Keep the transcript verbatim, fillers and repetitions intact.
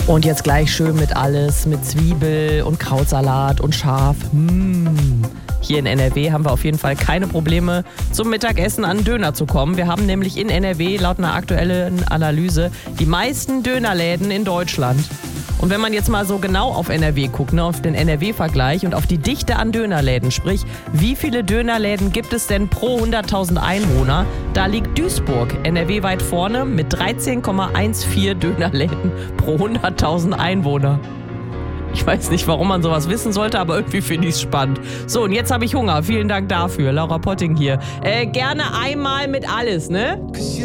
Und jetzt gleich schön mit alles, mit Zwiebel und Krautsalat und Schaf. Mmh. Hier in N R W haben wir auf jeden Fall keine Probleme, zum Mittagessen an Döner zu kommen. Wir haben nämlich in N R W laut einer aktuellen Analyse die meisten Dönerläden in Deutschland. Und wenn man jetzt mal so genau auf N R W guckt, ne, auf den N R W-Vergleich und auf die Dichte an Dönerläden, sprich, wie viele Dönerläden gibt es denn pro hunderttausend Einwohner? Da liegt Duisburg, N R W weit vorne, mit dreizehn Komma vierzehn Dönerläden pro hunderttausend Einwohner. Ich weiß nicht, warum man sowas wissen sollte, aber irgendwie finde ich es spannend. So, und jetzt habe ich Hunger. Vielen Dank dafür. Laura Potting hier. Äh, gerne einmal mit alles, ne?